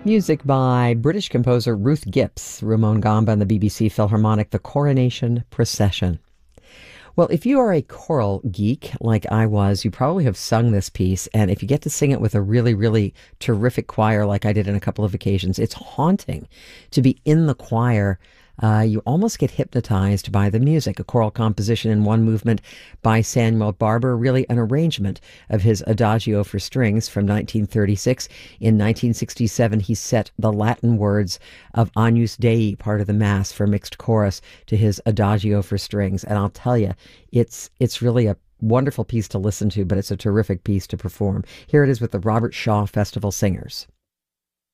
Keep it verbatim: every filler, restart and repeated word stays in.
Music by British composer Ruth Gipps, Ramon Gamba and the B B C Philharmonic, The Coronation Procession. Well, if you are a choral geek like I was, you probably have sung this piece, and if you get to sing it with a really, really terrific choir like I did on a couple of occasions, it's haunting to be in the choir. Uh, you almost get hypnotized by the music. A choral composition in one movement by Samuel Barber, really an arrangement of his Adagio for strings from nineteen thirty-six. In nineteen sixty-seven, he set the Latin words of Agnus Dei, part of the Mass, for mixed chorus to his Adagio for strings. And I'll tell you, it's it's really a wonderful piece to listen to, but it's a terrific piece to perform. Here it is with the Robert Shaw Festival Singers.